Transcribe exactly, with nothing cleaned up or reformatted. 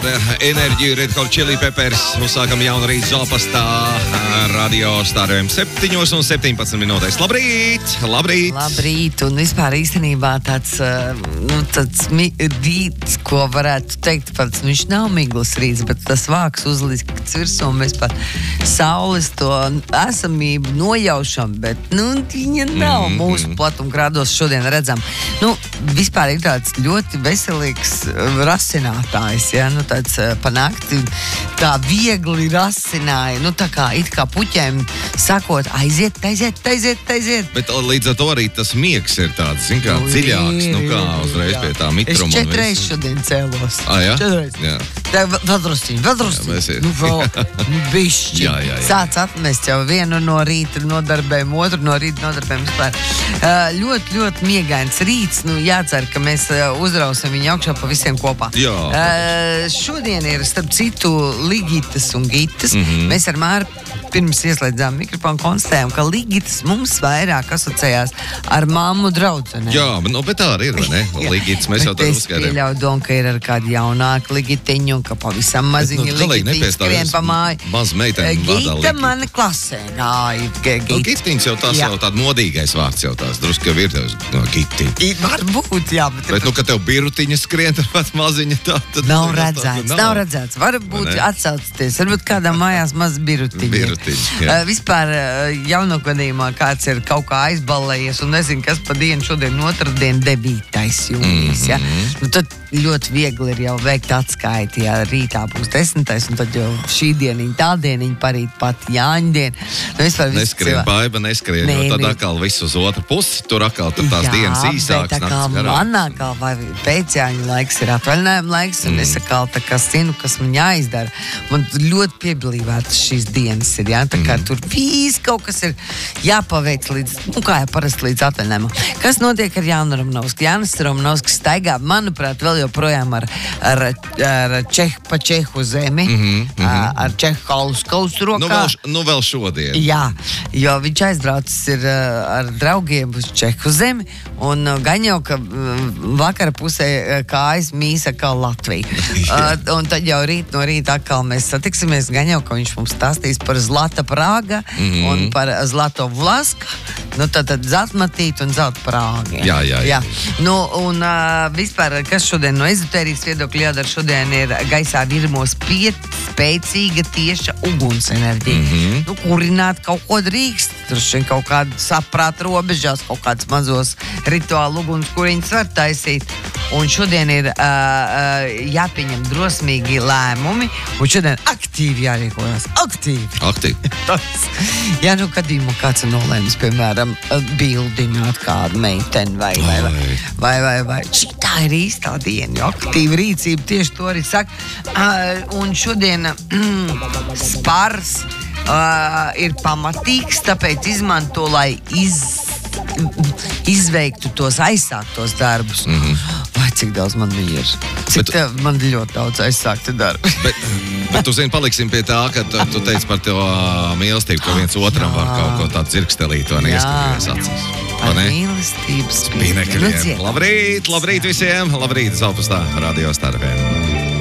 enerģiju, Red Hot Chili Peppers. Uzsākam jaunu rītu Zopastā radio stāriem septiņos un septiņpadsmit minūtēs. Labrīt! Labrīt! Labrīt! Un vispār īstenībā tāds, nu, tāds rīts, ko varētu teikt, pats, viņš nav miglas rīts, bet tas vāks uzlikts virsū un mēs pat saules to esamību nojaušam, bet, nu, viņa nav mm-hmm. mūsu platumgrādos šodien redzam. Nu, vispār ir tāds ļoti veselīgs rasinātājs, ja, nu, tāds pa nakti tā viegli rasināja, nu, tā kā it kā puķēm sakot, aiziet, aiziet, aiziet, aiziet. Bet līdz ar to arī tas miegs ir tāds, zin kā, nu, dziļāks, nu kā uzreiz jā. Pie tā mitruma. Es četreiz šodien cēlos. Ah, jā? Četreiz. Jā. Tā vēl drusciņ, vēl drusciņ. Nu, vēl, nu, bišķi. Jā, jā, jā. Sāc atmest jau vienu no rīta nodarbēm, otru no rīta nodarbēm vispār. Uh, ļoti, ļoti miegains rīts, nu, jācer, ka mēs uh, uzrausim viņu augšā pa visiem kopā. Jā. Uh, šodien ir, starp citu, Ligitas un Gitas. Mm-hmm. Mēs ar Māru pirms ieslēdzām mikrofonu konstatējām, ka Ligitas mums vairāk asociējās ar mammu draudzenēm. Jā, nu, bet tā arī ir, vai ne? Ligitas mēs jau tā uzskatām. Es pieļauju domu, ka ir ar kādu jaunāku Ligitiņu un ka pavisam maziņu nu, Ligitiņu skrien pa māju. Maz meiteni vārdā Gita mani klasē gāja. Nu, Gitiņas jau tās jā. Jau tāda modīgais vārds jau tās. Drusku jau ir tev no Gitiņa. Varbūt, jā. Bet, bet nu, ka tev birutiņa skrien, tāpat maziņa tā. Tad, nav redzēts, nav, nav redzēts. Varbūt atsaucties. Varbūt kādām mājās maz birutiņa. Birutiņa, uh, vispār uh, jaunogadījumā kāds ir kaut kā aizballējies un nezinu, kas pa dienu šodien otrdien devītais jūnijas, ja? Mm-hmm. Nu, tad ļoti viegli ir jau veikt atskaiti, ja rītā būs desmitais, un tad jau šī dieniņa, tā dieniņa, parīt pat Jāņdien. Nu, neskrien baiba, neskrien, nē, jo tad nē. Atkal viss uz otru pusi, tur atkal tur tās jā, dienas īsākas. Jā, bet atkal man atkal vai pēcjāņu laiks ir atvaļinājuma laiks, un mm. es atkal tā kā zinu, kas man jāizdara. Man ļoti pieblīvētas šīs dienas ir, jā, tā kā mm. tur viss kaut kas ir jāpaveic līdz, nu kā jau parasti līdz atvaļinājumam. Kas notiek ar Jānu Romanovsku? Jānis Romanovskis staigā, manuprāt, vēl joprojām ar, ar, ar Čehu pa Čehu zemi, mm-hmm, mm-hmm. ar Čehu kalus kausu rokā. Nu vēl, nu vēl šodien. Jā, jo viņš aizbraucis ir ar draugiem uz Čehu zemi, un gan jau, ka vakara pusē kājas mīsa kā Latvija. uh, un tad jau rīt no rīta atkal mēs satiksimies, gan jau, ka viņš mums stāstīs par Zlata Prāga mm-hmm. un par Zlato Vlaska, nu tad, tad Zatmatīt un Zelta Prāga. Jā, jā, jā. jā. Nu, un uh, vispār, kas šodien no ezotērijas viedokļa jādara, šodien ir gaisā virmo spiet spēcīga tieša uguns enerģija. Mm-hmm. Nu, kurināt kaut ko drīkst, tur kaut kādu saprāt robežās, kaut kādus mazos rituālu uguns, kuriņus var taisīt. Un šodien ir uh, uh, jāpieņem drosmīgi lēmumi, un šodien aktīvi jārīkojas. Aktīvi. Aktīvi. Jā, nu, gadījumā kāds ir nolēmis, piemēram, bildināt kādu meiteni vai, vai, vai, vai, vai, vai. Šitā ir īstā diena, jo aktīva rīcība tieši to arī saka. Uh, un šodien mm, spars uh, ir pamatīgs, tāpēc izmanto, lai iz, izveiktu tos aizsāktos darbus. Mm-hmm. Vai cik daudz man viņa ir? Cik bet, tev, man ļoti daudz aizsākti darbi. Bet, bet tu zini, paliksim pie tā, ka tu, tu teici par tev mīlestību, ka viens otram jā. Var kaut ko tādu dzirkstelīt, vai neieskatījies acīs. Ar mīlestības spīnekriem. Labrīt, labrīt visiem, labrīt Zopastā radio starpiem.